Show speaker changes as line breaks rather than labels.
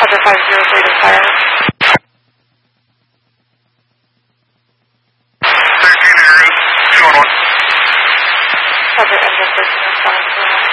Roger 503 to fire.
13 areas, 211.
Roger, engine 13 responding to